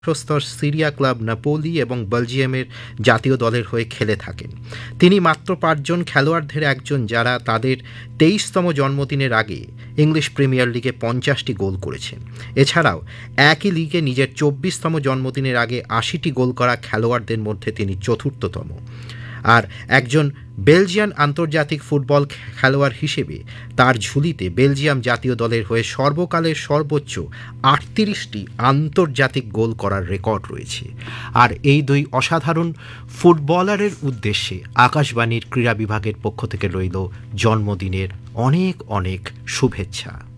স্তর Syria club Napoli এবং বেলজিয়ামের জাতীয় দলের হয়ে খেলে থাকেন। তিনি মাত্র ৫ জন খেলোয়াড়দের একজন যারা তাদের ২৩তম জন্মদিনের আগে ইংলিশ প্রিমিয়ার লিগে ৫০টি গোল করেছেন। এছাড়াও একই লিগে নিজের ২৪তম জন্মদিনের আগে ৮০টি গোল করা খেলোয়াড়দের মধ্যে তিনি চতুর্থতম। আর একজন বেলজিয়ান আন্তর্জাতিক ফুটবল খেলোয়াড় হিসেবে তার ঝুলিতে বেলজিয়াম জাতীয় দলের হয়ে সর্বকালের সর্বোচ্চ ৩৮টি আন্তর্জাতিক গোল করার রেকর্ড রয়েছে। আর এই দুই অসাধারণ ফুটবলারের উদ্দেশ্যে আকাশবাণীর ক্রীড়া বিভাগের পক্ষ থেকে রইল জন্মদিনের অনেক অনেক শুভেচ্ছা।